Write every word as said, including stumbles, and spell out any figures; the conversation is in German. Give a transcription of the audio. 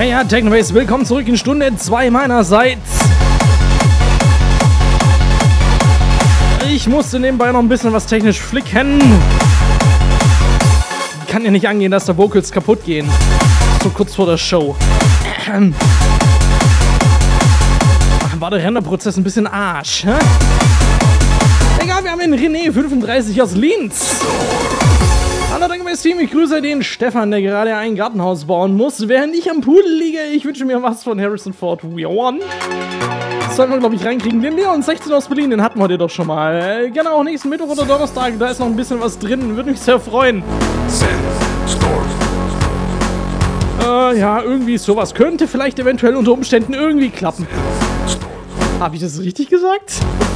ja, Technobase, willkommen zurück in Stunde zwei meinerseits. Ich musste nebenbei noch ein bisschen was technisch flicken. Kann ja nicht angehen, dass da Vocals kaputt gehen. So kurz vor der Show. War der Renderprozess ein bisschen Arsch, hä? Egal, wir haben den René fünfunddreißig aus Linz. Hallo, danke fürs Team. Ich grüße den Stefan, der gerade ein Gartenhaus bauen muss, während ich am Pool liege. Ich wünsche mir was von Harrison Ford. We are one. Das sollten wir, glaube ich, reinkriegen. Den Leon sechzehn aus Berlin, den hatten wir dir doch schon mal. Äh, genau, nächsten Mittwoch oder Donnerstag, da ist noch ein bisschen was drin. Würde mich sehr freuen. Äh, ja, irgendwie sowas könnte vielleicht eventuell unter Umständen irgendwie klappen. Habe ich das richtig gesagt?